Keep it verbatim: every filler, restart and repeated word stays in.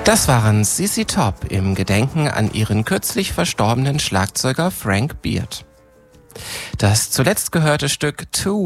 Das waren Z Z Top im Gedenken an ihren kürzlich verstorbenen Schlagzeuger Frank Beard. Das zuletzt gehörte Stück Two